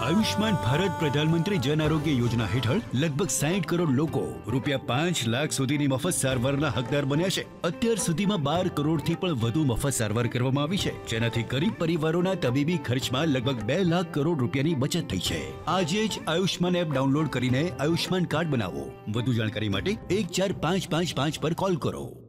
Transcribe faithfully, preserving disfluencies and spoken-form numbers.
આયુષ્માન ભારત પ્રધાનમંત્રી જન આરોગ્ય યોજના હેઠળ લગભગ સાઠ કરોડ લોકો રૂપિયા પાંચ લાખ સુધીની મફત સારવારના હકદાર બન્યા છે. અત્યાર સુધીમાં બાર કરોડથી પણ વધુ મફત સારવાર કરવામાં આવી છે, જેનાથી ગરીબ પરિવારોના તબીબી ખર્ચમાં લગભગ બે લાખ કરોડ રૂપિયાની બચત થઈ છે. આજે જ આયુષ્માન એપ ડાઉનલોડ કરીને આયુષ્માન કાર્ડ બનાવો. વધુ જાણકારી માટે એક ચાર પાંચ પાંચ પાંચ પર કોલ કરો.